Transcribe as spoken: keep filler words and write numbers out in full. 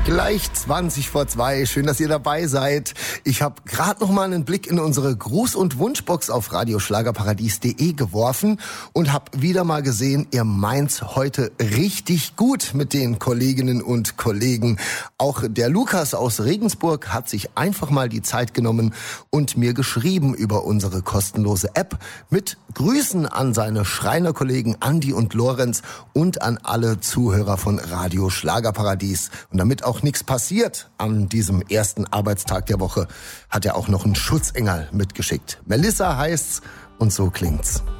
Gleich zwanzig vor zwei. Schön, dass ihr dabei seid. Ich habe gerade noch mal einen Blick in unsere Gruß- und Wunschbox auf radioschlagerparadies punkt de geworfen und habe wieder mal gesehen, ihr meint's heute richtig gut mit den Kolleginnen und Kollegen. Auch der Lukas aus Regensburg hat sich einfach mal die Zeit genommen und mir geschrieben über unsere kostenlose App mit Grüßen an seine Schreinerkollegen Andi und Lorenz und an alle Zuhörer von Radio Schlagerparadies. Und damit auch nichts passiert an diesem ersten Arbeitstag der Woche, hat er auch noch einen Schutzengel mitgeschickt. Melissa heißt's und so klingt's.